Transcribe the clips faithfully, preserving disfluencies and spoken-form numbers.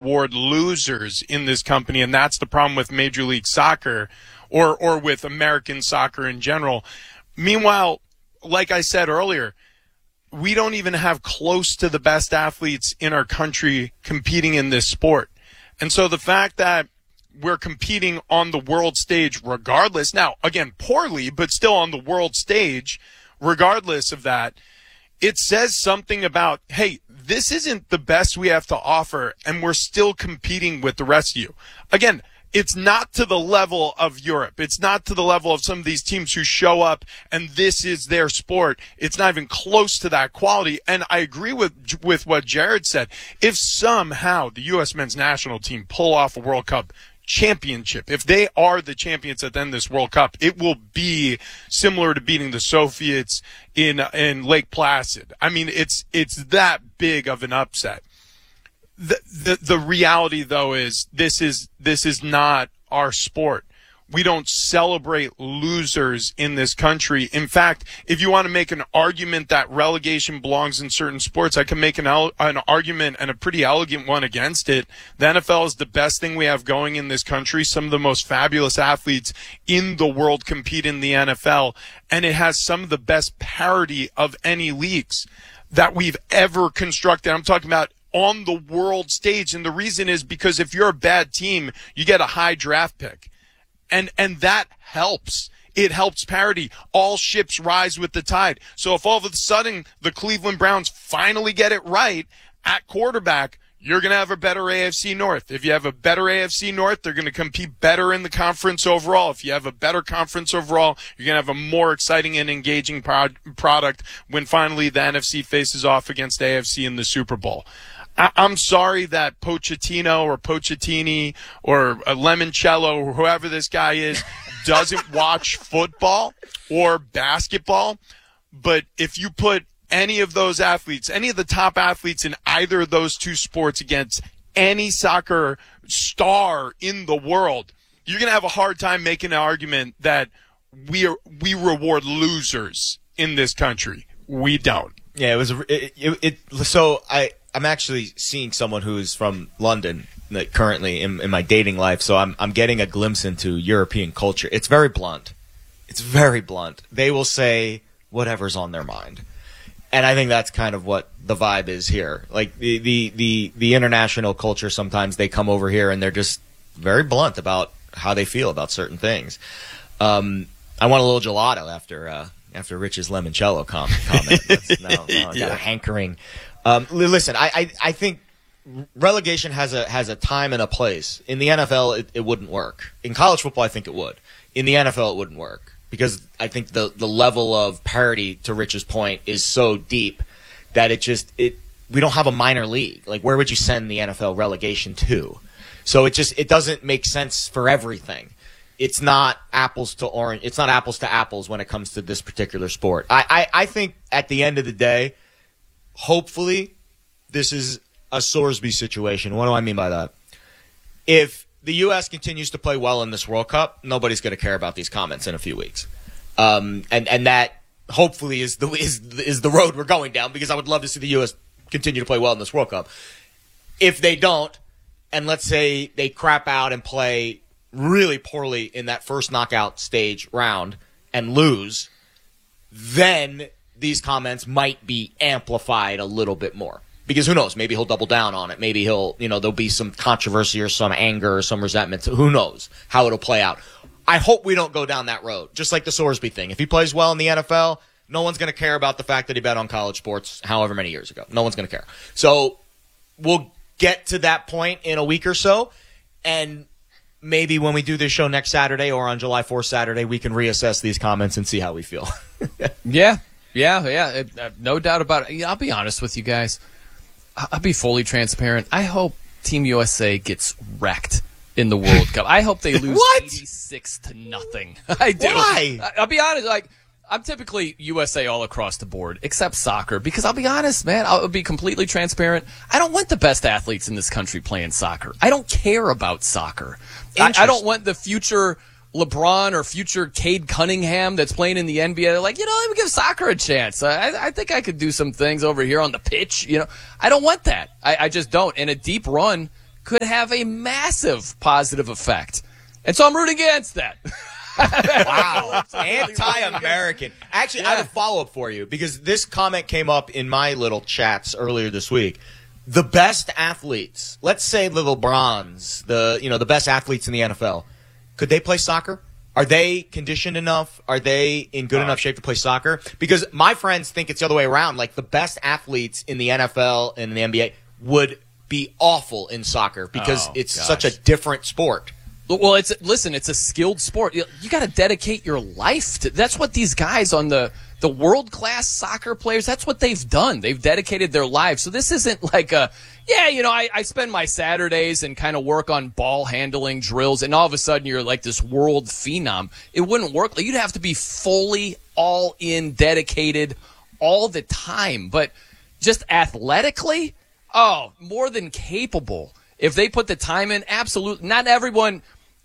reward losers in this company, and that's the problem with Major League Soccer or or with American soccer in general. Meanwhile, like I said earlier, we don't even have close to the best athletes in our country competing in this sport. And so the fact that we're competing on the world stage regardless, now, again, poorly, but still on the world stage, regardless of that, it says something about, hey, this isn't the best we have to offer, and we're still competing with the rest of you. Again, it's not to the level of Europe. It's not to the level of some of these teams who show up and this is their sport. It's not even close to that quality. And I agree with with what Jared said. If somehow the U S men's national team pull off a World Cup championship, if they are the champions at the end of this World Cup, it will be similar to beating the Soviets in in Lake Placid. I mean, it's it's that big of an upset. The, the the reality, though, is this is this is not our sport. We don't celebrate losers in this country. In fact, if you want to make an argument that relegation belongs in certain sports, I can make an an argument, and a pretty elegant one, against it. The N F L is the best thing we have going in this country. Some of the most fabulous athletes in the world compete in the N F L, and it has some of the best parity of any leagues that we've ever constructed. I'm talking about on the world stage. And the reason is because if you're a bad team, you get a high draft pick. And and that helps. It helps parity. All ships rise with the tide. So if all of a sudden the Cleveland Browns finally get it right at quarterback, you're going to have a better A F C North. If you have a better A F C North, they're going to compete better in the conference overall. If you have a better conference overall, you're going to have a more exciting and engaging pro- product when finally the N F C faces off against A F C in the Super Bowl. I'm sorry that Pochettino or Pochettini or Lemoncello or whoever this guy is doesn't watch football or basketball. But if you put any of those athletes, any of the top athletes in either of those two sports against any soccer star in the world, you're going to have a hard time making an argument that we are, we reward losers in this country. We don't. Yeah, it was it, it, it so I I'm actually seeing someone who's from London, like, currently in, in my dating life, so I'm I'm getting a glimpse into European culture. It's very blunt. It's very blunt. They will say whatever's on their mind. And I think that's kind of what the vibe is here. Like the, the, the, the international culture, sometimes they come over here and they're just very blunt about how they feel about certain things. Um, I want a little gelato after uh, after Rich's Lemoncello com- comment. That's, now, now I got Yeah. a hankering. Um, listen, I, I, I think relegation has a has a time and a place. In the N F L, it, it wouldn't work. In college football, I think it would. In the N F L, it wouldn't work because I think the, the level of parity, to Rich's point, is so deep that it just it we don't have a minor league. Like, where would you send the N F L relegation to? So it just it doesn't make sense for everything. It's not apples to orange. It's not apples to apples when it comes to this particular sport. I, I, I think at the end of the day, hopefully, this is a Sorsby situation. What do I mean by that? If the U S continues to play well in this World Cup, nobody's going to care about these comments in a few weeks. Um, and, and that hopefully is the is is the road we're going down, because I would love to see the U S continue to play well in this World Cup. If they don't, and let's say they crap out and play really poorly in that first knockout stage round and lose, then these comments might be amplified a little bit more. Because who knows? Maybe he'll double down on it. Maybe he'll, you know, there'll be some controversy or some anger or some resentment. Who knows how it'll play out? I hope we don't go down that road. Just like the Sorsby thing. If he plays well in the N F L, no one's going to care about the fact that he bet on college sports however many years ago. No one's going to care. So we'll get to that point in a week or so. And maybe when we do this show next Saturday or on July fourth Saturday, we can reassess these comments and see how we feel. Yeah. Yeah, yeah, it, uh, no doubt about it. I'll be honest with you guys. I'll be fully transparent. I hope Team U S A gets wrecked in the World Cup. I hope they lose What? eighty-six to nothing. I do. Why? I, I'll be honest. Like, I'm typically U S A all across the board, except soccer, because I'll be honest, man. I'll be completely transparent. I don't want the best athletes in this country playing soccer. I don't care about soccer. I, I don't want the future LeBron or future Cade Cunningham that's playing in the N B A. They're like, you know, let me give soccer a chance. I, I think I could do some things over here on the pitch. You know, I don't want that. I, I just don't. And a deep run could have a massive positive effect. And so I'm rooting against that. Wow. Anti-American. Actually, I have a follow-up for you because this comment came up in my little chats earlier this week. The best athletes, let's say the LeBrons, the you know the best athletes in the N F L, could they play soccer? Are they conditioned enough? Are they in good uh, enough shape to play soccer? Because my friends think it's the other way around. Like the best athletes in the N F L and the N B A would be awful in soccer because oh, it's gosh. such a different sport. Well, it's listen, it's a skilled sport. You, you got to dedicate your life to. That's what these guys on the the world class soccer players. That's what they've done. They've dedicated their lives. So this isn't like a yeah, you know, I, I spend my Saturdays and kind of work on ball handling drills, and all of a sudden you're like this world phenom. It wouldn't work. You'd have to be fully all in, dedicated all the time. But just athletically, oh, more than capable. If they put the time in, absolutely. Not everyone.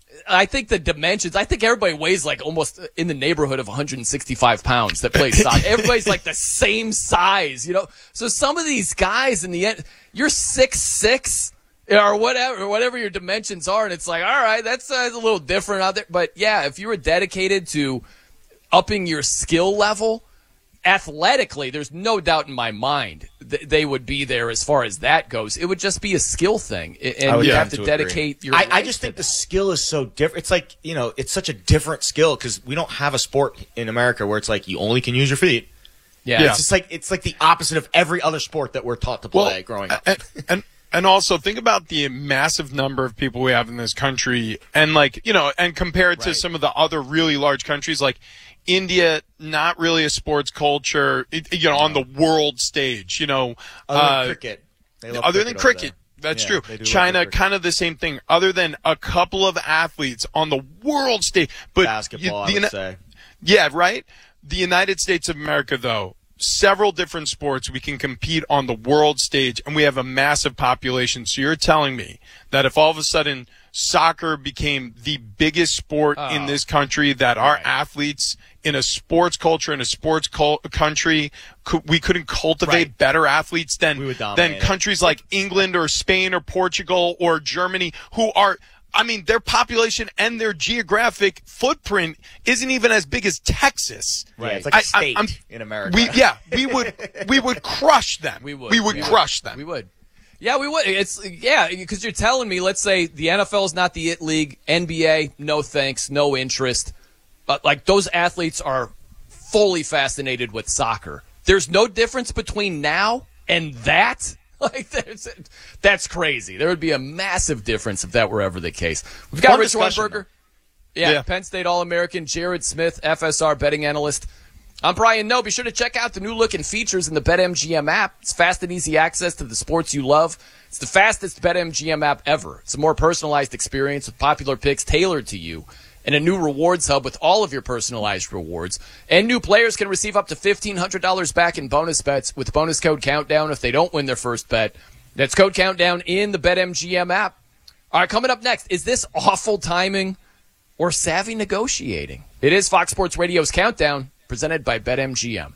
I think the dimensions, I think everybody weighs like almost in the neighborhood of one hundred sixty-five pounds that plays soccer. Everybody's like the same size, you know? So some of these guys in the end, you're six six or whatever, whatever your dimensions are. And it's like, all right, that's uh, a little different out there. But yeah, if you were dedicated to upping your skill level, athletically, there's no doubt in my mind th- they would be there as far as that goes. It would just be a skill thing, and you have to, to dedicate your I, I just think the skill is so different. It's like, you know, it's such a different skill because we don't have a sport in America where it's like you only can use your feet. Yeah, yeah. It's just like it's like the opposite of every other sport that we're taught to play well, growing up. And, and and also think about the massive number of people we have in this country, and like you know, and compared to right. some of the other really large countries like India, not really a sports culture, you know, on the world stage, you know. Other uh, than cricket. They love other cricket than cricket. That's yeah, true. China, kind of the same thing. Other than a couple of athletes on the world stage. But basketball, you, the, I would say. Yeah, right? The United States of America, though, several different sports we can compete on the world stage, and we have a massive population. So you're telling me that if all of a sudden soccer became the biggest sport oh. in this country, that our right. athletes in a sports culture, in a sports cul- country, could, we couldn't cultivate right. better athletes than, than countries it. like England or Spain or Portugal or Germany, who are, I mean, their population and their geographic footprint isn't even as big as Texas. Right. It's like a state I, I, in America. We, yeah, we would we would crush them. We would. We would we crush would. them. We would. Yeah, we would. It's yeah, because you're telling me, let's say the N F L is not the it league, N B A, no thanks, no interest. But like those athletes are fully fascinated with soccer. There's no difference between now and that. Like that's that's crazy. There would be a massive difference if that were ever the case. We've got Fun Rich discussion, Hornberger. Yeah, Yeah. Penn State All-American, Jared Smith, F S R betting analyst. I'm Brian Noe. Be sure to check out the new look and features in the BetMGM app. It's fast and easy access to the sports you love. It's the fastest BetMGM app ever. It's a more personalized experience with popular picks tailored to you, and a new rewards hub with all of your personalized rewards. And new players can receive up to fifteen hundred dollars back in bonus bets with bonus code COUNTDOWN if they don't win their first bet. That's code COUNTDOWN in the BetMGM app. All right, coming up next, is this awful timing or savvy negotiating? It is Fox Sports Radio's Countdown, presented by BetMGM.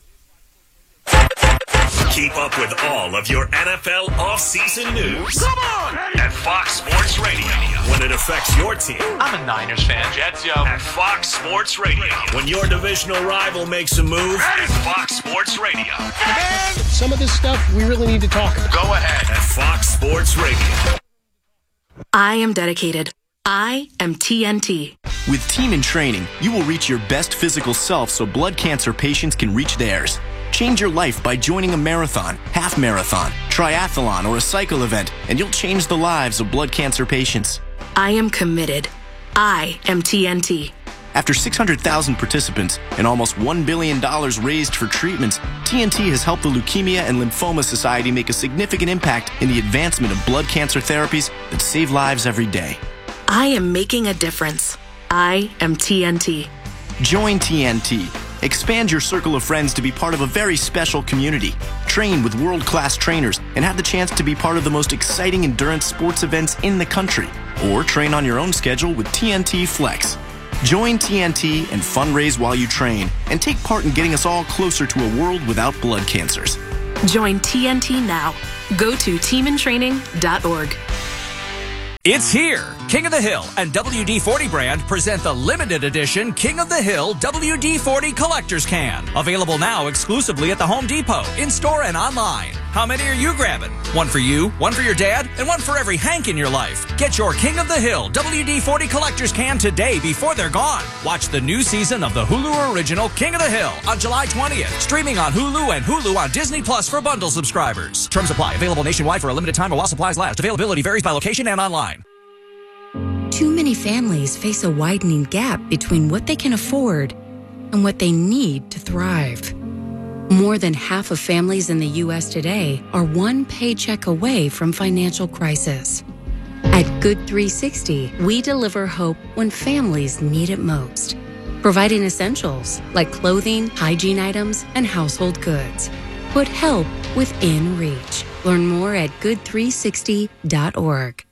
Keep up with all of your N F L offseason news. Come on! At Fox Sports Radio. When it affects your team. I'm a Niners fan. Jets, yo. At Fox Sports Radio. When your divisional rival makes a move. At Fox Sports Radio. And some of this stuff we really need to talk about. Go ahead. At Fox Sports Radio. I am dedicated. I am T N T. With Team in Training, you will reach your best physical self so blood cancer patients can reach theirs. Change your life by joining a marathon, half marathon, triathlon, or a cycle event, and you'll change the lives of blood cancer patients. I am committed. I am T N T. After six hundred thousand participants and almost one billion dollars raised for treatments, T N T has helped the Leukemia and Lymphoma Society make a significant impact in the advancement of blood cancer therapies that save lives every day. I am making a difference. I am T N T. Join T N T. Expand your circle of friends to be part of a very special community. Train with world-class trainers and have the chance to be part of the most exciting endurance sports events in the country. Or train on your own schedule with T N T Flex. Join T N T and fundraise while you train and take part in getting us all closer to a world without blood cancers. Join T N T now. Go to team in training dot org. It's here. King of the Hill and W D forty brand present the limited edition King of the Hill W D forty Collector's Can. Available now exclusively at the Home Depot, in-store and online. How many are you grabbing? One for you, one for your dad, and one for every Hank in your life. Get your King of the Hill W D forty Collector's Can today before they're gone. Watch the new season of the Hulu original King of the Hill on July twentieth. Streaming on Hulu and Hulu on Disney Plus for bundle subscribers. Terms apply. Available nationwide for a limited time or while supplies last. Availability varies by location and online. Too many families face a widening gap between what they can afford and what they need to thrive. More than half of families in the U S today are one paycheck away from financial crisis. At Good three sixty, we deliver hope when families need it most, providing essentials like clothing, hygiene items, and household goods. Put help within reach. Learn more at good three sixty dot org.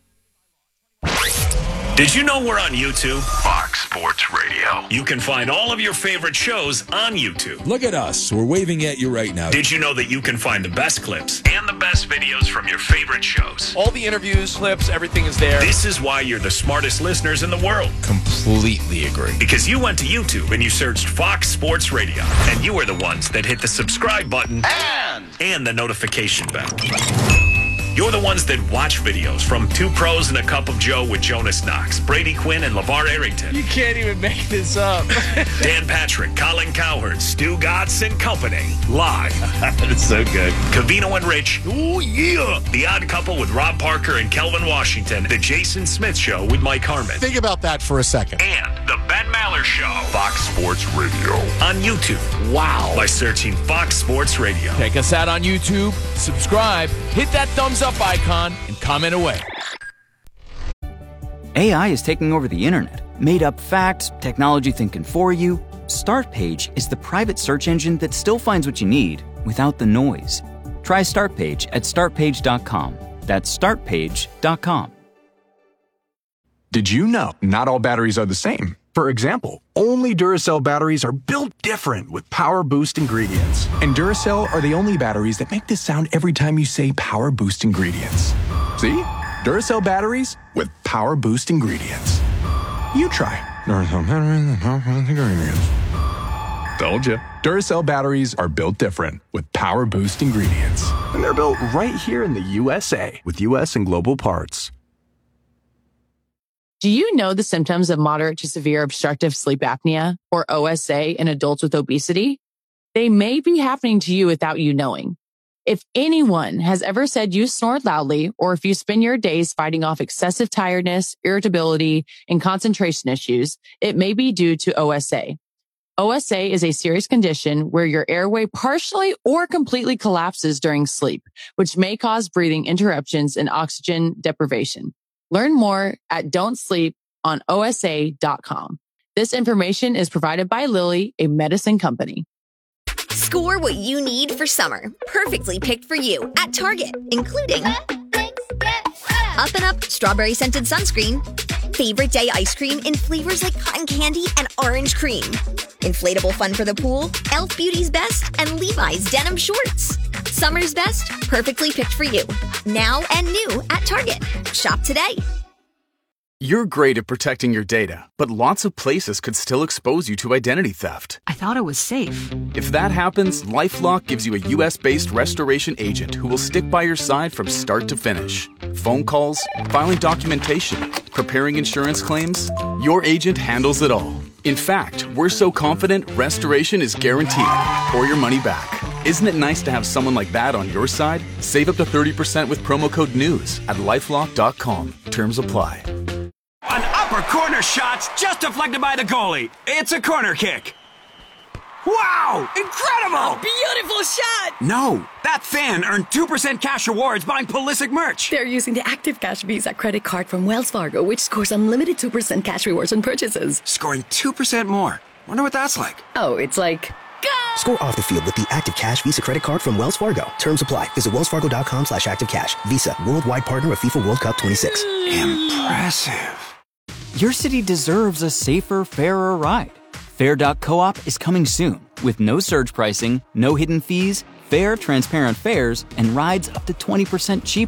Did you know we're on YouTube? Fox Sports Radio. You can find all of your favorite shows on YouTube. Look at us. We're waving at you right now. Did you know that you can find the best clips and the best videos from your favorite shows? All the interviews, clips, everything is there. This is why you're the smartest listeners in the world. Completely agree. Because you went to YouTube and you searched Fox Sports Radio, and you are the ones that hit the subscribe button and, and the notification bell. You're the ones that watch videos from Two Pros and a Cup of Joe with Jonas Knox, Brady Quinn, and LeVar Arrington. You can't even make this up. Dan Patrick, Colin Cowherd, Stu Gatz and Company. Live. That's so good. Covino and Rich. Oh, yeah. The Odd Couple with Rob Parker and Kelvin Washington. The Jason Smith Show with Mike Harmon. Think about that for a second. And the Ben Maller Show. Fox Sports Radio. On YouTube. Wow. By searching Fox Sports Radio. Check us out on YouTube. Subscribe. Hit that thumbs up icon and comment away. A I is taking over the internet. Made up facts, technology thinking for you. Startpage is the private search engine that still finds what you need without the noise. Try Startpage at start page dot com. That's start page dot com. Did you know not all batteries are the same? For example, only Duracell batteries are built different with Power Boost ingredients. And Duracell are the only batteries that make this sound every time you say Power Boost ingredients. See? Duracell batteries with Power Boost ingredients. You try. Duracell batteries with Power Boost ingredients. Told you. Duracell batteries are built different with Power Boost ingredients. And they're built right here in the U S A with U S and global parts. Do you know the symptoms of moderate to severe obstructive sleep apnea, or O S A, in adults with obesity? They may be happening to you without you knowing. If anyone has ever said you snore loudly, or if you spend your days fighting off excessive tiredness, irritability, and concentration issues, it may be due to O S A. O S A is a serious condition where your airway partially or completely collapses during sleep, which may cause breathing interruptions and oxygen deprivation. Learn more at don't sleep on O S A dot com. This information is provided by Lilly, a medicine company. Score what you need for summer. Perfectly picked for you at Target, including Up and Up strawberry scented sunscreen, favorite day ice cream in flavors like cotton candy and orange cream, inflatable fun for the pool, e l f Beauty's Best, and Levi's denim shorts. Summer's best, perfectly picked for you. Now and new at Target. Shop today. You're great at protecting your data, but lots of places could still expose you to identity theft. I thought it was safe. If that happens, LifeLock gives you a U S-based restoration agent who will stick by your side from start to finish. Phone calls, filing documentation, preparing insurance claims. Your agent handles it all. In fact, we're so confident restoration is guaranteed or your money back. Isn't it nice to have someone like that on your side? Save up to thirty percent with promo code NEWS at lifelock dot com. Terms apply. An upper corner shot's just deflected by the goalie. It's a corner kick. Wow! Incredible! A beautiful shot! No, that fan earned two percent cash rewards buying Pulisic merch. They're using the Active Cash Visa credit card from Wells Fargo, which scores unlimited two percent cash rewards on purchases. Scoring two percent more. Wonder what that's like. Oh, it's like... Go! Score off the field with the Active Cash Visa credit card from Wells Fargo. Terms apply. Visit wells fargo dot com slash active cash. Visa, worldwide partner of FIFA World Cup twenty-six. Impressive. Your city deserves a safer, fairer ride. Fair dot coop is coming soon with no surge pricing, no hidden fees, fair, transparent fares, and rides up to twenty percent cheaper.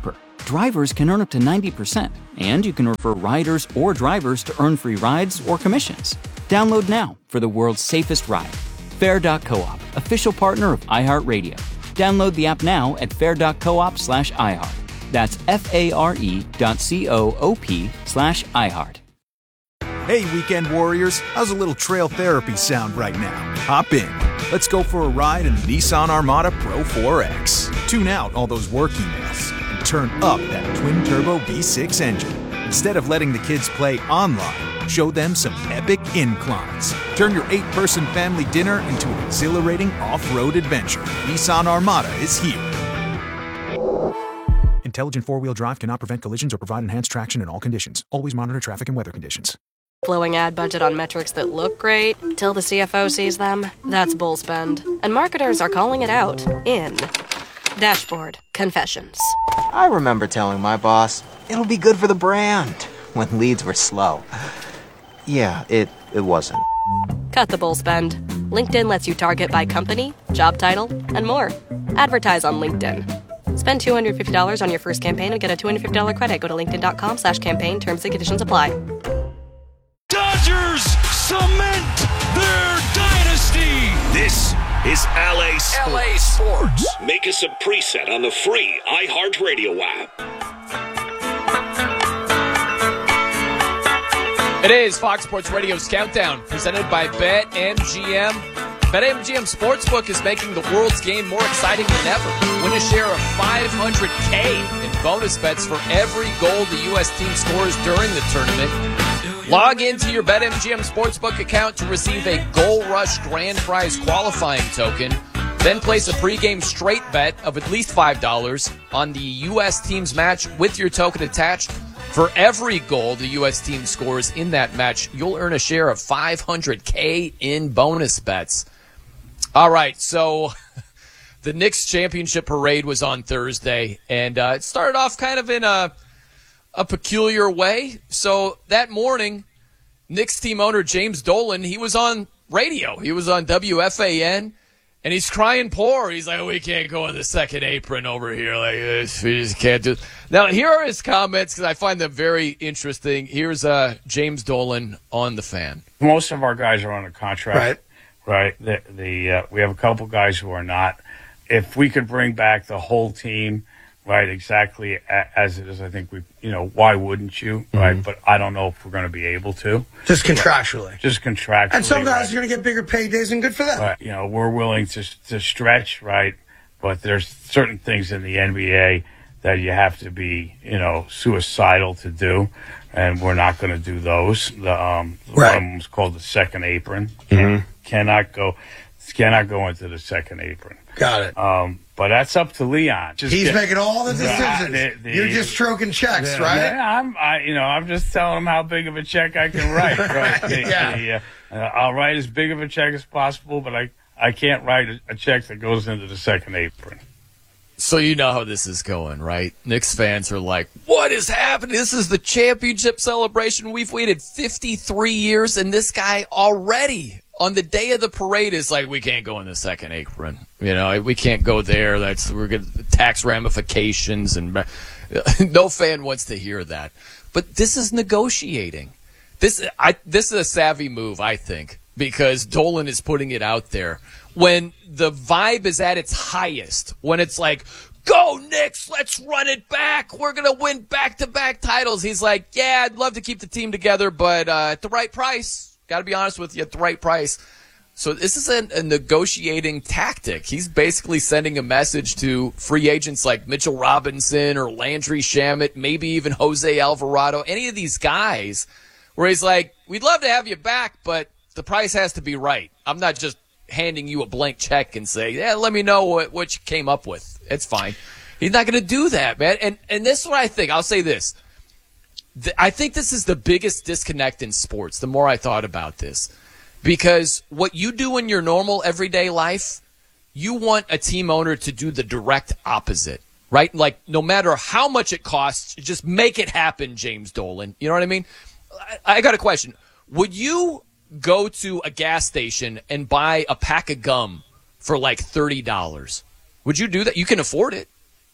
drivers can earn up to ninety percent, and you can refer riders or drivers to earn free rides or commissions. Download now for the world's safest ride. Fair dot coop, official partner of iHeartRadio. Download the app now at fair dot coop slash iHeart. That's F-A-R-E dot C-O-O-P slash iHeart. Hey, weekend warriors, how's a little trail therapy sound right now? Hop in. Let's go for a ride in the Nissan Armada Pro four X. Tune out all those work emails and turn up that twin-turbo V six engine. Instead of letting the kids play online, show them some epic inclines. Turn your eight-person family dinner into an exhilarating off-road adventure. Nissan Armada is here. Intelligent four-wheel drive cannot prevent collisions or provide enhanced traction in all conditions. Always monitor traffic and weather conditions. Flowing ad budget on metrics that look great till the C F O sees them. That's bull spend. And marketers are calling it out in Dashboard Confessions. I remember telling my boss, it'll be good for the brand, when leads were slow. Yeah, it, it wasn't. Cut the bull spend. LinkedIn lets you target by company, job title, and more. Advertise on LinkedIn. Spend two hundred fifty dollars on your first campaign and get a two hundred fifty dollars credit. Go to linkedin.com slash campaign. Terms and conditions apply. Dodgers cement their dynasty. This is L A Sports. L A Sports. Make us a preset on the free iHeartRadio app. It is Fox Sports Radio's Countdown, presented by BetMGM. BetMGM Sportsbook is making the world's game more exciting than ever. Win a share of five hundred K in bonus bets for every goal the U S team scores during the tournament. Log into your BetMGM Sportsbook account to receive a Goal Rush Grand Prize qualifying token. Then place a pregame straight bet of at least five dollars on the U S team's match with your token attached. For every goal the U S team scores in that match, you'll earn a share of five hundred K in bonus bets. All right, so the Knicks championship parade was on Thursday, and uh, it started off kind of in a a peculiar way. So that morning, Knicks team owner James Dolan, he was on radio. He was on W F A N, and he's crying poor. He's like, oh, we can't go in the second apron over here like this. We just can't do it. Now, here are his comments, because I find them very interesting. Here's uh, James Dolan on the Fan. Most of our guys are on a contract. Right. Right. The, the uh, we have a couple guys who are not. If we could bring back the whole team, right, exactly as it is, I think we, you know, why wouldn't you, right? Mm-hmm. But I don't know if we're going to be able to. Just contractually. Right. Just contractually. And some guys right. are going to get bigger paydays, and good for them. Right. You know, we're willing to to stretch, right? But there's certain things in the N B A that you have to be, you know, suicidal to do, and we're not going to do those. The um, right. one was called the second apron. Mm-hmm. Cannot go, cannot go into the second apron. Got it. Um, but that's up to Leon. Just He's get, making all the decisions. Yeah, the, the, You're just stroking checks, yeah, right? Yeah, I'm. I, you know, I'm just telling him how big of a check I can write. Right? the, yeah. The, uh, uh, I'll write as big of a check as possible, but I, I can't write a, a check that goes into the second apron. So you know how this is going, right? Knicks fans are like, what is happening? This is the championship celebration. We've waited fifty-three years, and this guy already on the day of the parade is like, we can't go in the second apron. You know, we can't go there. That's we're going to tax ramifications, and no fan wants to hear that. But this is negotiating. This I this is a savvy move, I think, because Dolan is putting it out there. When the vibe is at its highest, when it's like, go Knicks, let's run it back, we're going to win back-to-back titles, he's like, yeah, I'd love to keep the team together, but uh, at the right price. Got to be honest with you, at the right price. So this is a, a negotiating tactic. He's basically sending a message to free agents like Mitchell Robinson or Landry Shamet, maybe even Jose Alvarado, any of these guys, where he's like, we'd love to have you back, but the price has to be right. I'm not just handing you a blank check and say, yeah, let me know what, what you came up with. It's fine. He's not going to do that, man. And and this is what I think. I'll say this. The, I think this is the biggest disconnect in sports, the more I thought about this. Because what you do in your normal everyday life, you want a team owner to do the direct opposite, right? Like, no matter how much it costs, just make it happen, James Dolan. You know what I mean? I, I got a question. Would you go to a gas station and buy a pack of gum for like thirty dollars? Would you do that? You can afford it.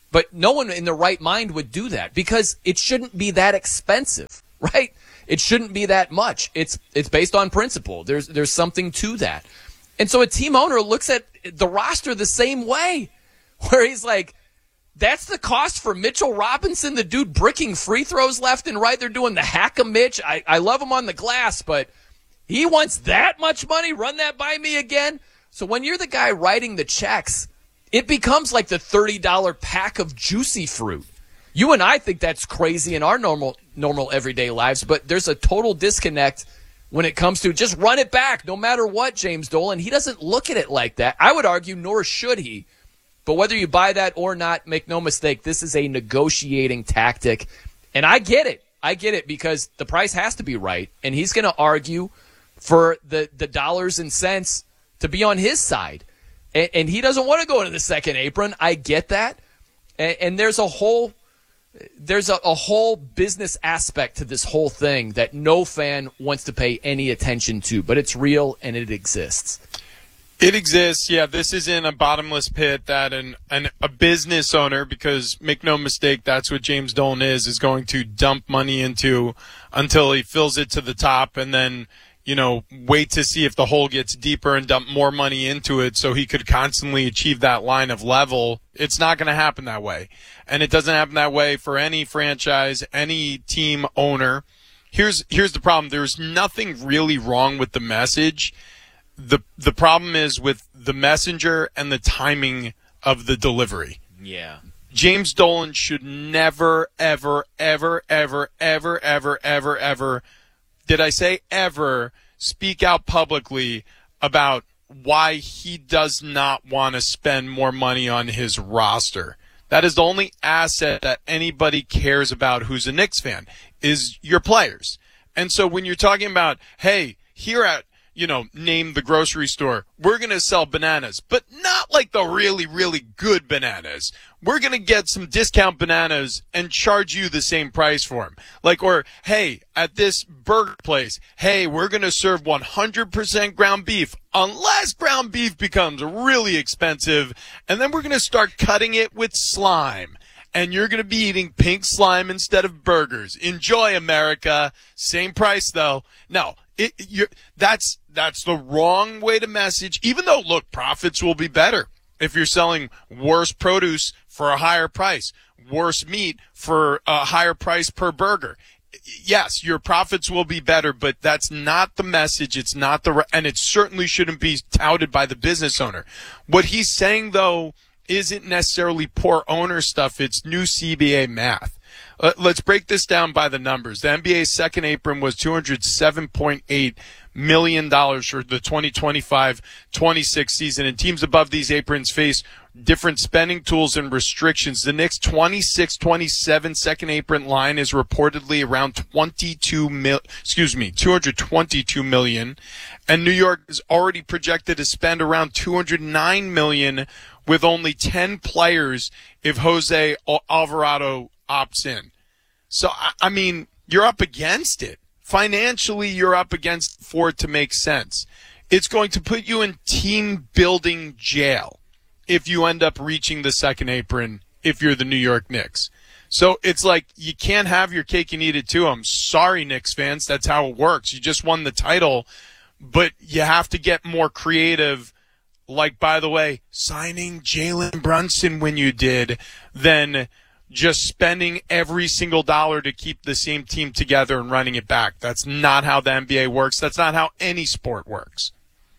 But no one in their right mind would do that because it shouldn't be that expensive, right? It shouldn't be that much. It's it's based on principle. There's there's something to that. And so a team owner looks at the roster the same way, where he's like, that's the cost for Mitchell Robinson, the dude bricking free throws left and right. They're doing the hack-a-Mitch. I, I love him on the glass, but he wants that much money? Run that by me again? So when you're the guy writing the checks, it becomes like the thirty dollars pack of juicy fruit. You and I think that's crazy in our normal, normal everyday lives, but there's a total disconnect when it comes to just run it back no matter what, James Dolan. He doesn't look at it like that. I would argue, nor should he. But whether you buy that or not, make no mistake, this is a negotiating tactic. And I get it. I get it because the price has to be right. And he's going to argue for the, the dollars and cents to be on his side. And, and he doesn't want to go into the second apron. I get that. And, and there's a whole there's a, a whole business aspect to this whole thing that no fan wants to pay any attention to. But it's real and it exists. It exists, yeah. This isn't a bottomless pit that an, an a business owner, because make no mistake, that's what James Dolan is, is going to dump money into until he fills it to the top and then, you know, wait to see if the hole gets deeper and dump more money into it so he could constantly achieve that line of level. It's not going to happen that way. And it doesn't happen that way for any franchise, any team owner. Here's here's the problem. There's nothing really wrong with the message. The the problem is with the messenger and the timing of the delivery. Yeah. James Dolan should never, ever, ever, ever, ever, ever, ever, ever, did I say ever, speak out publicly about why he does not want to spend more money on his roster. That is the only asset that anybody cares about who's a Knicks fan, is your players. And so when you're talking about, hey, here at, you know, name the grocery store, we're going to sell bananas, but not like the really, really good bananas. We're going to get some discount bananas and charge you the same price for them. Like, or, hey, at this burger place, hey, we're going to serve one hundred percent ground beef unless ground beef becomes really expensive, and then we're going to start cutting it with slime. And you're going to be eating pink slime instead of burgers. Enjoy, America. Same price, though. No, it, you're, that's that's the wrong way to message. Even though, look, profits will be better if you're selling worse produce for a higher price, worse meat for a higher price per burger. Yes, your profits will be better, but that's not the message. It's not the, and it certainly shouldn't be touted by the business owner. What he's saying, though, isn't necessarily poor owner stuff. It's new C B A math. Uh, let's break this down by the numbers. The N B A's second apron was two hundred seven point eight million dollars for the twenty twenty-five twenty-six season, and teams above these aprons face different spending tools and restrictions. The Knicks' twenty-six twenty-seven second apron line is reportedly around twenty-two mil, excuse me, two hundred twenty-two million, and New York is already projected to spend around two hundred nine million with only ten players if Jose Alvarado opts in. So, I mean, you're up against it. Financially, you're up against for it to make sense. It's going to put you in team-building jail if you end up reaching the second apron if you're the New York Knicks. So it's like you can't have your cake and eat it too. I'm sorry, Knicks fans. That's how it works. You just won the title, but you have to get more creative. Like, by the way, signing Jalen Brunson when you did, than just spending every single dollar to keep the same team together and running it back. That's not how the N B A works. That's not how any sport works.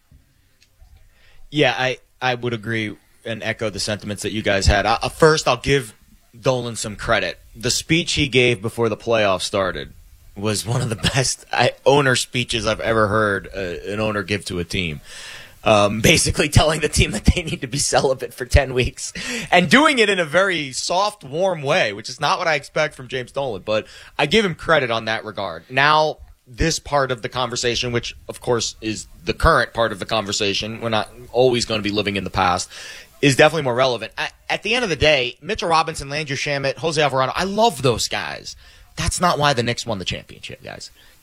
Yeah, I, I would agree and echo the sentiments that you guys had. I, first, I'll give Dolan some credit. The speech he gave before the playoffs started was one of the best I, owner speeches I've ever heard uh, an owner give to a team. Um, basically telling the team that they need to be celibate for ten weeks and doing it in a very soft, warm way, which is not what I expect from James Dolan, but I give him credit on that regard. Now, this part of the conversation, which of course is the current part of the conversation, we're not always going to be living in the past, is definitely more relevant. At, at the end of the day, Mitchell Robinson, Landry Shamet, Jose Alvarado, I love those guys. That's not why the Knicks won the championship, guys.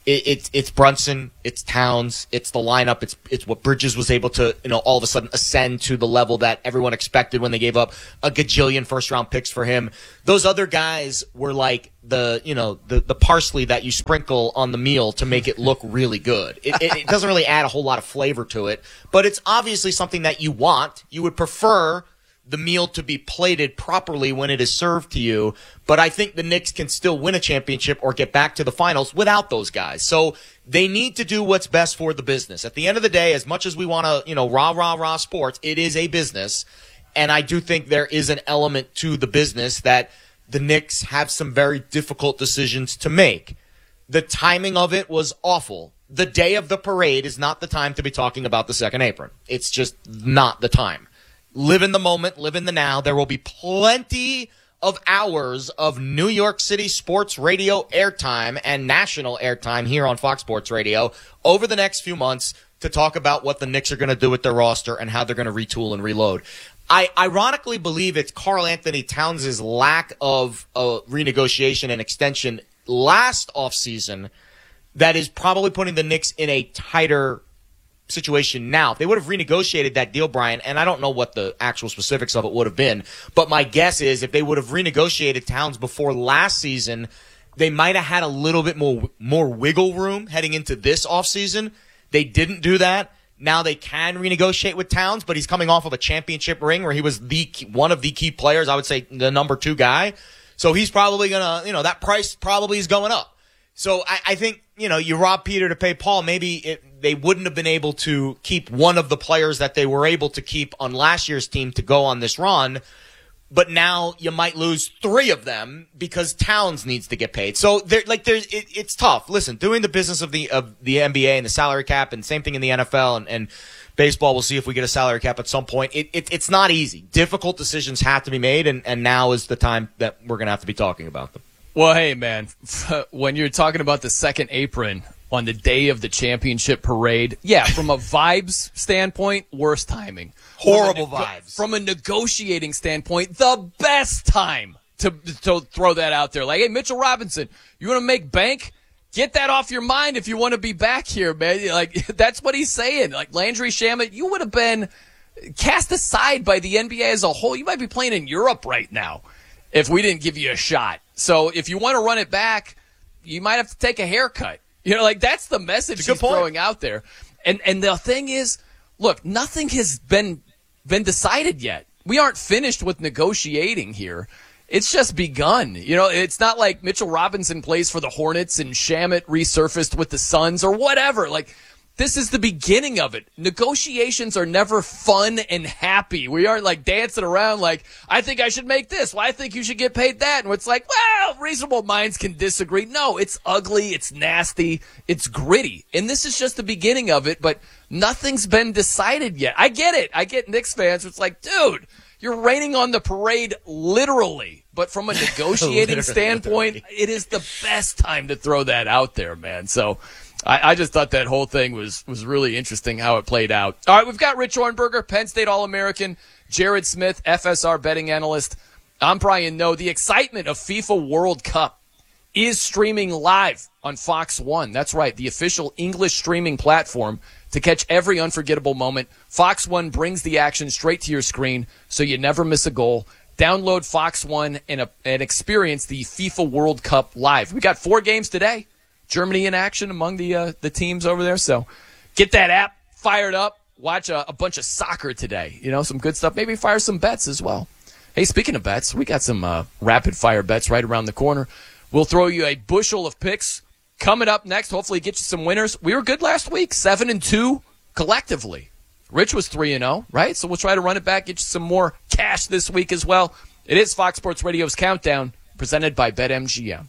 It, it's it's Brunson, it's Towns, it's the lineup, it's it's what Bridges was able to, you know, all of a sudden ascend to the level that everyone expected when they gave up a gajillion first round picks for him. Those other guys were like the, you know, the, the parsley that you sprinkle on the meal to make it look really good. It, it, it doesn't really add a whole lot of flavor to it, but it's obviously something that you want. You would prefer the meal to be plated properly when it is served to you. But I think the Knicks can still win a championship or get back to the finals without those guys. So they need to do what's best for the business. At the end of the day, as much as we want to, you know, rah, rah, rah sports, it is a business. And I do think there is an element to the business that the Knicks have some very difficult decisions to make. The timing of it was awful. The day of the parade is not the time to be talking about the second apron. It's just not the time. Live in the moment, live in the now. There will be plenty of hours of New York City sports radio airtime and national airtime here on Fox Sports Radio over the next few months to talk about what the Knicks are going to do with their roster and how they're going to retool and reload. I ironically believe it's Karl Anthony Towns' lack of uh, renegotiation and extension last offseason that is probably putting the Knicks in a tighter situation now. If they would have renegotiated that deal, Brian, and I don't know what the actual specifics of it would have been, but my guess is if they would have renegotiated Towns before last season, they might have had a little bit more more wiggle room heading into this offseason. They didn't do that. Now they can renegotiate with Towns, but he's coming off of a championship ring where he was the one of the key players, I would say the number two guy. So he's probably going to, you know, that price probably is going up. So I, I think, you know, you rob Peter to pay Paul. Maybe it, they wouldn't have been able to keep one of the players that they were able to keep on last year's team to go on this run. But now you might lose three of them because Towns needs to get paid. So there, like, there's, it, it's tough. Listen, doing the business of the of the N B A and the salary cap, and same thing in the N F L and, and baseball. We'll see if we get a salary cap at some point. It, it it's not easy. Difficult decisions have to be made, and, and now is the time that we're going to have to be talking about them. Well, hey, man, when you're talking about the second apron on the day of the championship parade, yeah, from a vibes standpoint, worst timing. Horrible from a, vibes. From a negotiating standpoint, the best time to, to throw that out there. Like, hey, Mitchell Robinson, you want to make bank? Get that off your mind if you want to be back here, man. Like, that's what he's saying. Like, Landry Shamet, you would have been cast aside by the N B A as a whole. You might be playing in Europe right now if we didn't give you a shot. So if you want to run it back, you might have to take a haircut. You know, like, that's the message he's throwing out there. And and the thing is, look, nothing has been been decided yet. We aren't finished with negotiating here. It's just begun. You know, it's not like Mitchell Robinson plays for the Hornets and Shamet resurfaced with the Suns or whatever. Like, this is the beginning of it. Negotiations are never fun and happy. We aren't like dancing around like, I think I should make this. Well, I think you should get paid that. And it's like, well, reasonable minds can disagree. No, it's ugly. It's nasty. It's gritty. And this is just the beginning of it, but nothing's been decided yet. I get it. I get Knicks fans. It's like, dude, you're raining on the parade literally. But from a negotiating standpoint, literally. It is the best time to throw that out there, man. So I, I just thought that whole thing was, was really interesting how it played out. All right, we've got Rich Hornberger, Penn State All-American, Jared Smith, F S R betting analyst. I'm Brian Noe. The excitement of FIFA World Cup is streaming live on Fox one. That's right, the official English streaming platform to catch every unforgettable moment. Fox one brings the action straight to your screen so you never miss a goal. Download Fox one and, uh, and experience the FIFA World Cup live. We got four games today. Germany in action among the uh, the teams over there. So get that app fired up. Watch a, a bunch of soccer today. You know, some good stuff. Maybe fire some bets as well. Hey, speaking of bets, we got some uh, rapid-fire bets right around the corner. We'll throw you a bushel of picks coming up next. Hopefully get you some winners. We were good last week, seven and two collectively. Rich was three and oh, right? So we'll try to run it back, get you some more cash this week as well. It is Fox Sports Radio's Countdown, presented by BetMGM.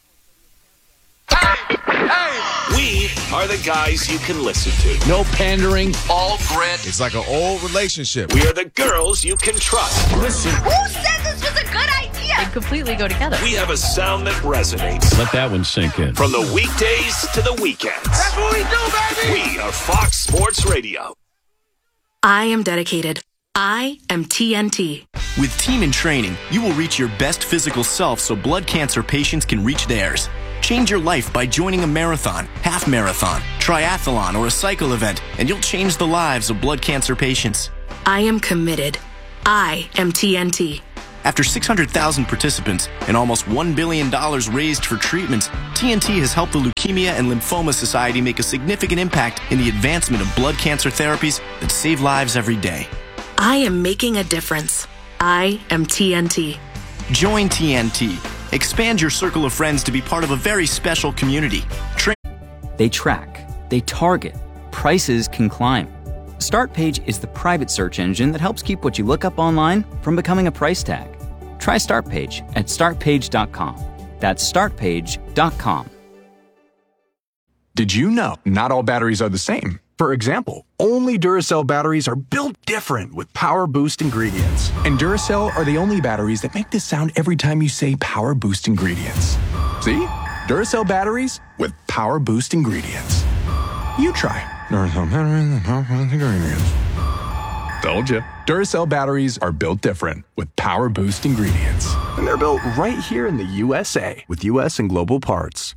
We are the guys you can listen to. No pandering. All grit. It's like an old relationship. We are the girls you can trust. Listen. Who said this was a good idea? They completely go together. We have a sound that resonates. Let that one sink in. From the weekdays to the weekends. That's what we do, baby! We are Fox Sports Radio. I am dedicated. I am T N T. With Team in Training, you will reach your best physical self so blood cancer patients can reach theirs. Change your life by joining a marathon, half marathon, triathlon, or a cycle event, and you'll change the lives of blood cancer patients. I am committed. I am T N T. After six hundred thousand participants and almost one billion dollars raised for treatments, T N T has helped the Leukemia and Lymphoma Society make a significant impact in the advancement of blood cancer therapies that save lives every day. I am making a difference. I am T N T. Join T N T. Expand your circle of friends to be part of a very special community. Tra- They track, they target, prices can climb. StartPage is the private search engine that helps keep what you look up online from becoming a price tag. Try StartPage at start page dot com. That's start page dot com. Did you know not all batteries are the same? For example, only Duracell batteries are built different with Power Boost ingredients. And Duracell are the only batteries that make this sound every time you say Power Boost ingredients. See? Duracell batteries with Power Boost ingredients. You try. Duracell batteries with Power Boost ingredients. Told you. Duracell batteries are built different with Power Boost ingredients. And they're built right here in the U S A with U S and global parts.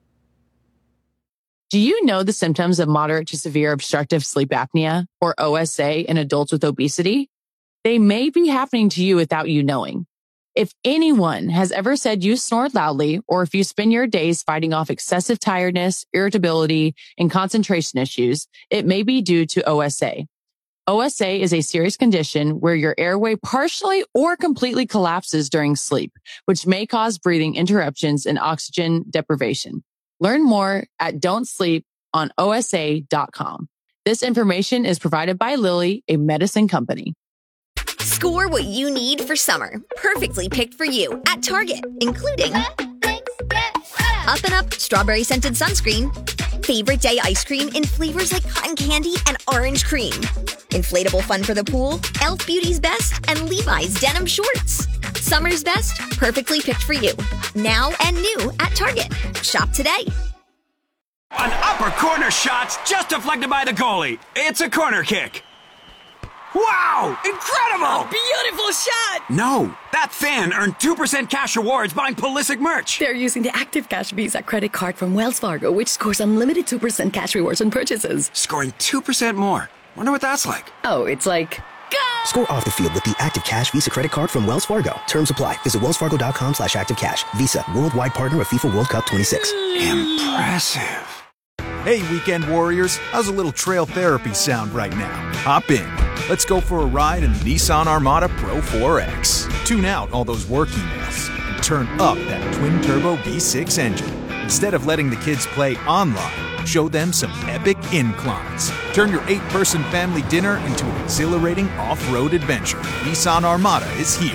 Do you know the symptoms of moderate to severe obstructive sleep apnea, or O S A, in adults with obesity? They may be happening to you without you knowing. If anyone has ever said you snore loudly, or if you spend your days fighting off excessive tiredness, irritability, and concentration issues, it may be due to O S A. O S A is a serious condition where your airway partially or completely collapses during sleep, which may cause breathing interruptions and oxygen deprivation. Learn more at don't sleep on O S A dot com. This information is provided by Lilly, a medicine company. Score what you need for summer, perfectly picked for you at Target, including Up and Up strawberry scented sunscreen, favorite day ice cream in flavors like cotton candy and orange cream, inflatable fun for the pool, Elf Beauty's Best, and Levi's denim shorts. Summer's best, perfectly picked for you. Now and new at Target. Shop today. An upper corner shot's just deflected by the goalie. It's a corner kick. Wow! Incredible! Beautiful shot! No, that fan earned two percent cash rewards buying Pulisic merch. They're using the Active Cash Visa credit card from Wells Fargo, which scores unlimited two percent cash rewards on purchases. Scoring two percent more. Wonder what that's like. Oh, it's like... Go! Score off the field with the Active Cash Visa credit card from Wells Fargo. Terms apply. Visit wells fargo dot com slash active cash. Visa, worldwide partner of FIFA World Cup twenty-six. Impressive. Hey, weekend warriors, how's a little trail therapy sound right now? Hop in. Let's go for a ride in the Nissan Armada Pro four X. Tune out all those work emails and turn up that twin-turbo V six engine. Instead of letting the kids play online, show them some epic inclines. Turn your eight-person family dinner into an exhilarating off-road adventure. Nissan Armada is here.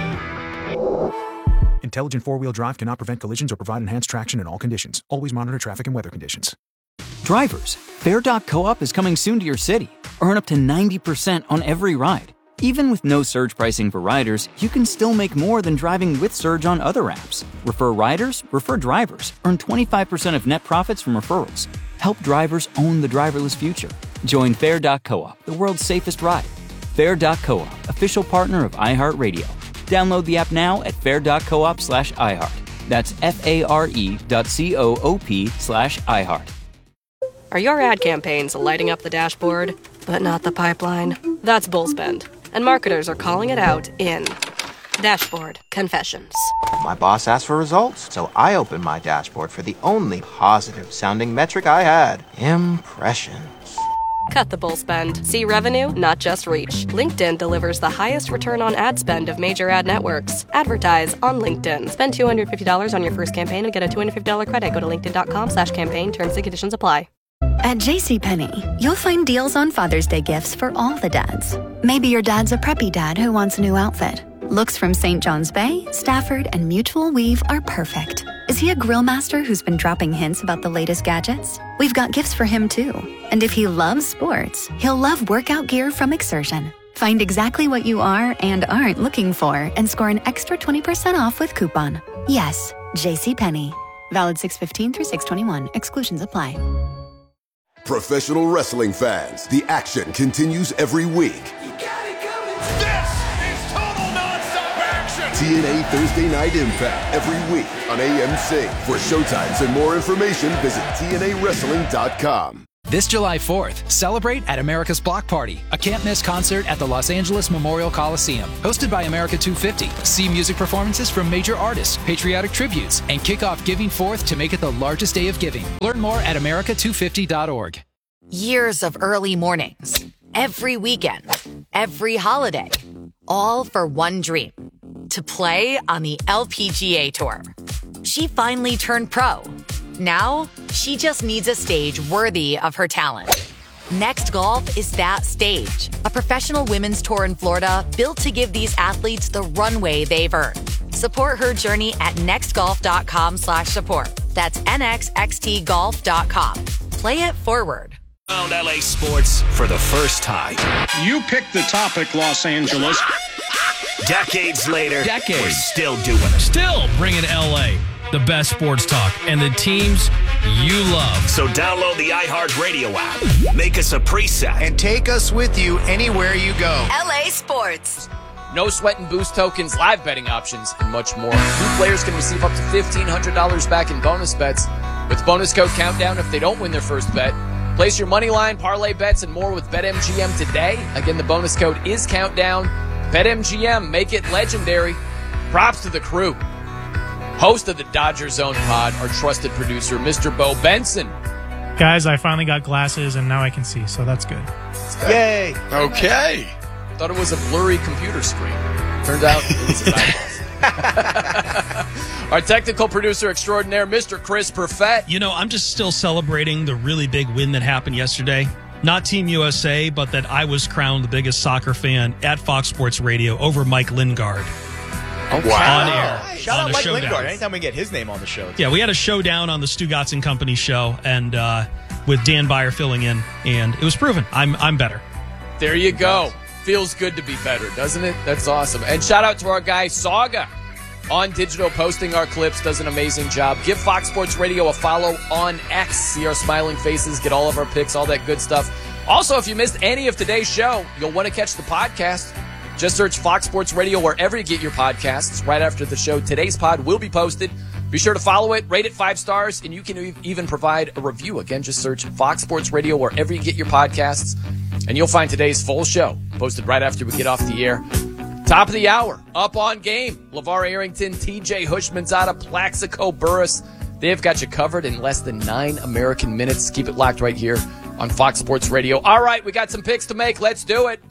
Intelligent four-wheel drive cannot prevent collisions or provide enhanced traction in all conditions. Always monitor traffic and weather conditions. Drivers, Fair dot co-op is coming soon to your city. Earn up to ninety percent on every ride. Even with no surge pricing for riders, you can still make more than driving with Surge on other apps. Refer riders, refer drivers. Earn twenty-five percent of net profits from referrals. Help drivers own the driverless future. Join Fair dot co-op, the world's safest ride. Fair dot co-op, official partner of iHeartRadio. Download the app now at fair dot coop slash iHeart. That's F-A-R-E dot C-O-O-P slash iHeart. Are your ad campaigns lighting up the dashboard, but not the pipeline? That's Bullspend, and marketers are calling it out in Dashboard Confessions. My boss asked for results, so I opened my dashboard for the only positive-sounding metric I had. Impressions. Cut the bull spend. See revenue, not just reach. LinkedIn delivers the highest return on ad spend of major ad networks. Advertise on LinkedIn. Spend two hundred fifty dollars on your first campaign and get a two hundred fifty dollars credit. Go to linkedin dot com slash campaign. Terms and conditions apply. At JCPenney, you'll find deals on Father's Day gifts for all the dads. Maybe your dad's a preppy dad who wants a new outfit. Looks from Saint John's Bay, Stafford, and Mutual Weave are perfect. Is he a grill master who's been dropping hints about the latest gadgets? We've got gifts for him too. And if he loves sports, he'll love workout gear from Exertion. Find exactly what you are and aren't looking for and score an extra twenty percent off with coupon. Yes, JCPenney. Valid six fifteen through six twenty-one. Exclusions apply. Professional wrestling fans, the action continues every week. This is total nonstop action. T N A Thursday Night Impact every week on A M C. For showtimes and more information, visit T N A wrestling dot com. This July fourth, celebrate at America's Block Party, a can't-miss concert at the Los Angeles Memorial Coliseum. Hosted by America two fifty. See music performances from major artists, patriotic tributes, and kick off Giving Fourth to make it the largest day of giving. Learn more at America two fifty dot org. Years of early mornings, every weekend, every holiday, all for one dream, to play on the L P G A Tour. She finally turned pro. Now, she just needs a stage worthy of her talent. Next Golf is that stage, a professional women's tour in Florida built to give these athletes the runway they've earned. Support her journey at nextgolf.com slash support. That's nxxtgolf dot com. Play it forward. Around L A sports for the first time. You picked the topic, Los Angeles. Decades later, Decades. we're still doing it. Still bringing L A the best sports talk and the teams you love. So download the iHeartRadio app. Make us a preset. And take us with you anywhere you go. L A Sports. No sweat and boost tokens, live betting options, and much more. New players can receive up to fifteen hundred dollars back in bonus bets with bonus code Countdown if they don't win their first bet. Place your money line, parlay bets, and more with BetMGM today. Again, the bonus code is Countdown. BetMGM, make it legendary. Props to the crew. Host of the Dodger Zone pod, our trusted producer, Mister Bo Benson. Guys, I finally got glasses, and now I can see, so that's good. Yay. Okay. Thought it was a blurry computer screen. Turned out it was his eyeballs. Our technical producer extraordinaire, Mister Chris Perfett. You know, I'm just still celebrating the really big win that happened yesterday. Not Team U S A, but that I was crowned the biggest soccer fan at Fox Sports Radio over Mike Lingard. Oh, wow. On air. Shout on out Mike showdown. Lingard. Anytime we get his name on the show. Yeah, we had a showdown on the Stugatz and Company show, and uh, with Dan Beyer filling in, and it was proven. I'm I'm better. There you go. Feels good to be better, doesn't it? That's awesome. And shout out to our guy, Saga, on digital, posting our clips, does an amazing job. Give Fox Sports Radio a follow on X. See our smiling faces, get all of our picks, all that good stuff. Also, if you missed any of today's show, you'll want to catch the podcast. Just search Fox Sports Radio wherever you get your podcasts. Right after the show, today's pod will be posted. Be sure to follow it, rate it five stars, and you can even provide a review. Again, just search Fox Sports Radio wherever you get your podcasts, and you'll find today's full show posted right after we get off the air. Top of the hour, up on game. LeVar Arrington, T J Hushmanzada, Plaxico Burress. They've got you covered in less than nine American minutes. Keep it locked right here on Fox Sports Radio. All right, we got some picks to make. Let's do it.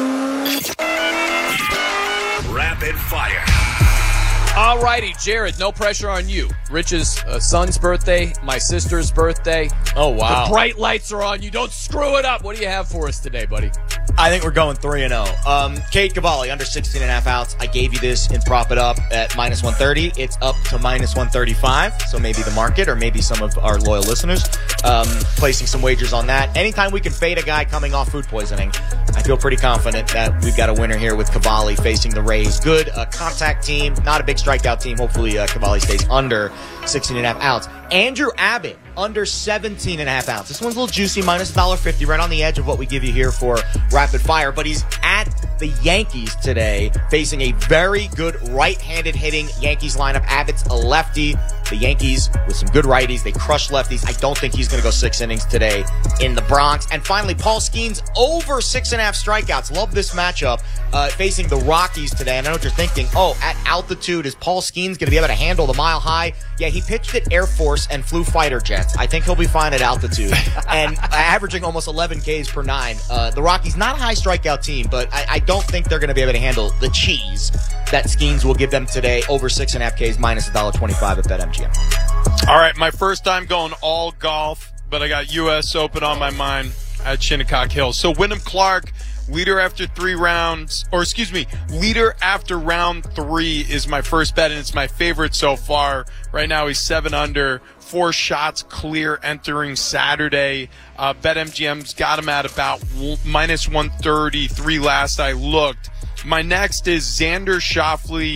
Rapid fire. All righty, Jared, no pressure on you. Rich's uh, son's birthday, my sister's birthday. Oh, wow. The bright lights are on you. Don't screw it up. What do you have for us today, buddy? I think we're going three and oh. Um, Cade Cavalli, under sixteen and a half outs. I gave you this in Prop It Up at minus one thirty. It's up to minus one thirty-five, so maybe the market or maybe some of our loyal listeners um, placing some wagers on that. Anytime we can fade a guy coming off food poisoning, I feel pretty confident that we've got a winner here with Cavalli facing the Rays. Good uh, contact team, not a big strikeout team. Hopefully uh, Cavalli stays under sixteen and a half outs. Andrew Abbott, under seventeen and a half outs. This one's a little juicy, minus one dollar fifty, right on the edge of what we give you here for Rapid Fire. But he's at the Yankees today, facing a very good right-handed hitting Yankees lineup. Abbott's a lefty. The Yankees, with some good righties, they crush lefties. I don't think he's going to go six innings today in the Bronx. And finally, Paul Skeens, over six and a half strikeouts. Love this matchup, uh, facing the Rockies today. And I know what you're thinking. Oh, at altitude, is Paul Skeens going to be able to handle the mile high? Yeah, he pitched at Air Force and flew fighter jets. I think he'll be fine at altitude. And averaging almost eleven Ks per nine. Uh, the Rockies, not a high strikeout team, but I, I don't think they're going to be able to handle the cheese that Skeens will give them today. Over six and a half Ks, minus one dollar twenty-five at BetMGM. All right, my first time going all golf, but I got U S Open on my mind at Shinnecock Hills. So Wyndham Clark, leader after three rounds, or excuse me, leader after round three is my first bet, and it's my favorite so far. Right now he's seven under, four shots clear entering Saturday. Uh, BetMGM's got him at about minus one thirty-three last I looked. My next is Xander Schauffele,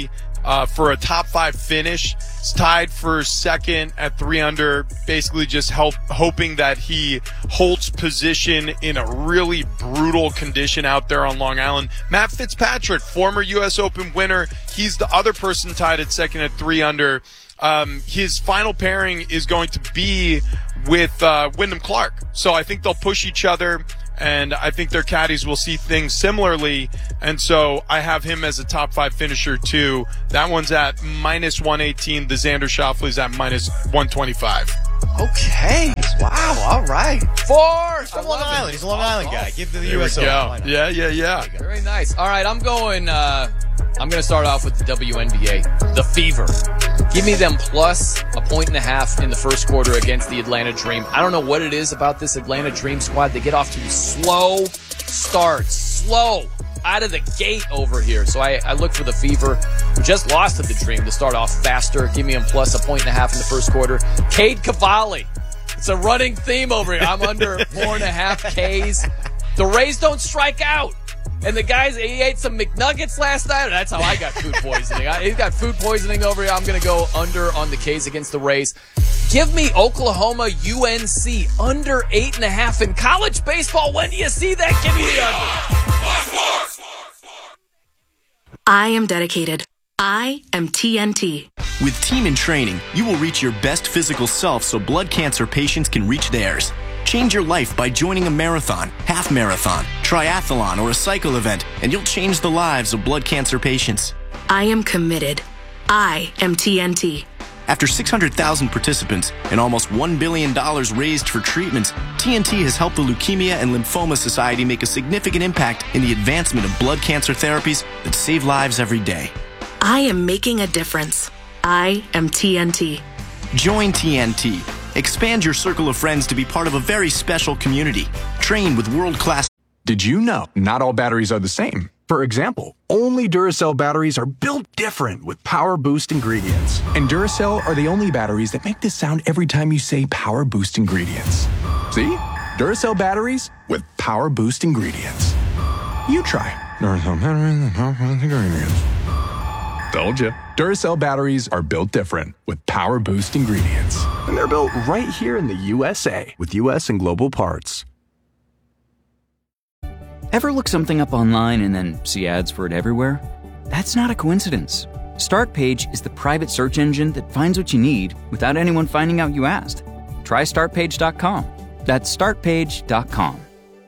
uh, for a top five finish. He's tied for second at three under, basically just help, hoping that he holds position in a really brutal condition out there on Long Island. Matt Fitzpatrick, former U S Open winner, he's the other person tied at second at three under. Um, his final pairing is going to be with uh, Wyndham Clark. So I think they'll push each other, and I think their caddies will see things similarly. And so I have him as a top five finisher too. That one's at minus one eighteen. The Xander Schauffele's at minus one twenty-five. Okay. Wow. All right. Four. He's from Long Island. He's a Long Island guy. Give the There U S we go. Open. Yeah, yeah, yeah. Very nice. All right, I'm going. Uh, I'm going to start off with the W N B A, the Fever. Give me them plus a point and a half in the first quarter against the Atlanta Dream. I don't know what it is about this Atlanta Dream squad. They get off to slow starts, slow out of the gate over here. So I, I look for the Fever, who just lost to the Dream, to start off faster. Give me them plus a point and a half in the first quarter. Cade Cavalli. It's a running theme over here. I'm under four and a half Ks. The Rays don't strike out. And the guys, he ate some McNuggets last night. That's how I got food poisoning. I, he's got food poisoning over here. I'm going to go under on the K's against the Rays. Give me Oklahoma U N C under eight and a half in college baseball. When do you see that? Give me the under. I am dedicated. I am T N T. With Team in Training, you will reach your best physical self so blood cancer patients can reach theirs. Change your life by joining a marathon, half marathon, triathlon, or a cycle event, and you'll change the lives of blood cancer patients. I am committed. I am T N T. After six hundred thousand participants and almost one billion dollars raised for treatments, T N T has helped the Leukemia and Lymphoma Society make a significant impact in the advancement of blood cancer therapies that save lives every day. I am making a difference. I am T N T. Join T N T. Expand your circle of friends to be part of a very special community. Train with world-class... Did you know not all batteries are the same? For example, only Duracell batteries are built different with Power Boost ingredients. And Duracell are the only batteries that make this sound every time you say Power Boost ingredients. See? Duracell batteries with Power Boost ingredients. You try. Duracell batteries with Power Boost ingredients. Told you. Duracell batteries are built different with Power Boost ingredients. And they're built right here in the U S A with U S and global parts. Ever look something up online and then see ads for it everywhere? That's not a coincidence. StartPage is the private search engine that finds what you need without anyone finding out you asked. Try start page dot com. That's start page dot com.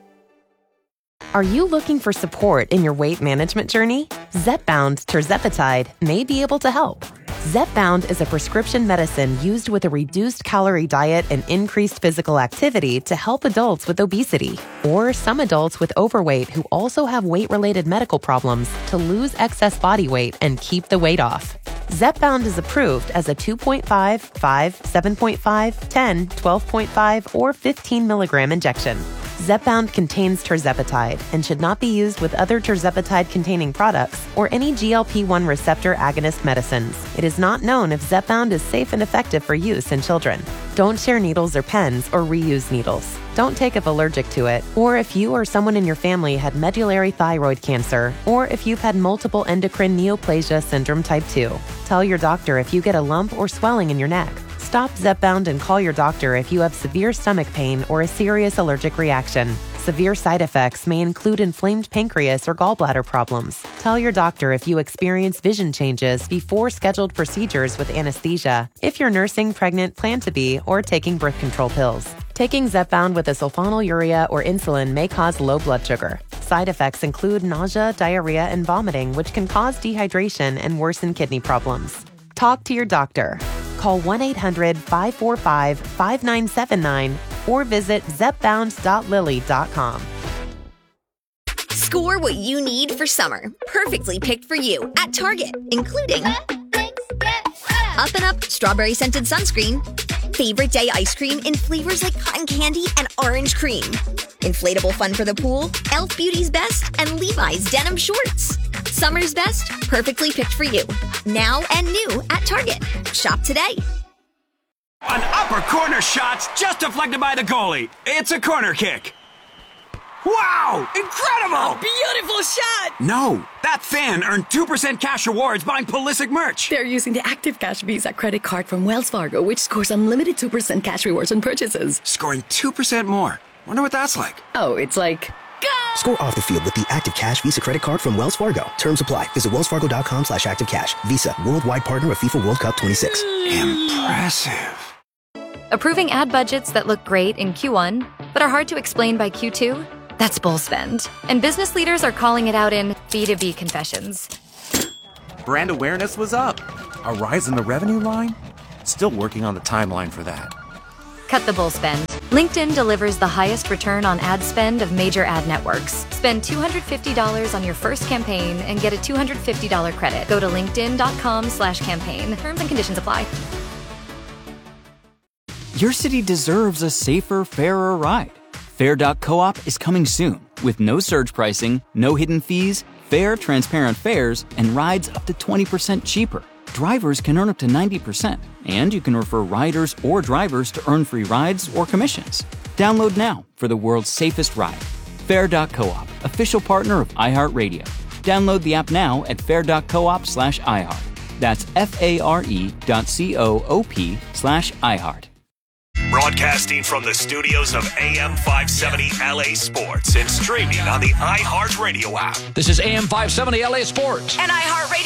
Are you looking for support in your weight management journey? Zepbound tirzepatide may be able to help. Zepbound is a prescription medicine used with a reduced calorie diet and increased physical activity to help adults with obesity or some adults with overweight who also have weight-related medical problems to lose excess body weight and keep the weight off. Zepbound is approved as a two point five, five, seven point five, ten, twelve point five, or fifteen milligram injection. Zepbound contains tirzepatide and should not be used with other tirzepatide-containing products or any G L P one receptor agonist medicines. It is not known if Zepbound is safe and effective for use in children. Don't share needles or pens or reuse needles. Don't take if allergic to it, or if you or someone in your family had medullary thyroid cancer, or if you've had multiple endocrine neoplasia syndrome type two. Tell your doctor if you get a lump or swelling in your neck. Stop Zepbound and call your doctor if you have severe stomach pain or a serious allergic reaction. Severe side effects may include inflamed pancreas or gallbladder problems. Tell your doctor if you experience vision changes before scheduled procedures with anesthesia, if you're nursing, pregnant, plan to be, or taking birth control pills. Taking Zepbound with a sulfonylurea or insulin may cause low blood sugar. Side effects include nausea, diarrhea, and vomiting, which can cause dehydration and worsen kidney problems. Talk to your doctor. Call one eight hundred, five four five, five nine seven nine or visit zepbound dot lilly dot com. Score what you need for summer. Perfectly picked for you at Target, including Up and Up Strawberry Scented Sunscreen, Favorite Day Ice Cream in flavors like cotton candy and orange cream, Inflatable Fun for the Pool, e l f Beauty's Best, and Levi's Denim Shorts. Summer's best, perfectly picked for you. Now and new at Target. Shop today. An upper corner shot's just deflected by the goalie. It's a corner kick. Wow! Incredible! Beautiful shot! No, that fan earned two percent cash rewards buying Pulisic merch. They're using the Active Cash Visa credit card from Wells Fargo, which scores unlimited two percent cash rewards on purchases. Scoring two percent more. Wonder what that's like. Oh, it's like... Score off the field with the Active Cash Visa credit card from Wells Fargo. Terms apply. Visit wellsfargo.com slash active cash. Visa, worldwide partner of FIFA World Cup twenty-six. Impressive. Approving ad budgets that look great in Q one, but are hard to explain by Q two? That's bull spend. And business leaders are calling it out in B two B confessions. Brand awareness was up. A rise in the revenue line? Still working on the timeline for that. Cut the bull spend. LinkedIn delivers the highest return on ad spend of major ad networks. Spend two hundred fifty dollars on your first campaign and get a two hundred fifty dollars credit. Go to linkedin.com slash campaign. Terms and conditions apply. Your city deserves a safer, fairer ride. Fair dot coop is coming soon with no surge pricing, no hidden fees, fair, transparent fares, and rides up to twenty percent cheaper. Drivers can earn up to ninety percent, and you can refer riders or drivers to earn free rides or commissions. Download now for the world's safest ride. Fair dot coop, official partner of iHeartRadio. Download the app now at fair dot coop slash iHeart. That's F-A-R-E dot C-O-O-P slash iHeart. Broadcasting from the studios of A M five seventy L A Sports and streaming on the iHeartRadio app. This is A M five seventy L A Sports. And iHeartRadio.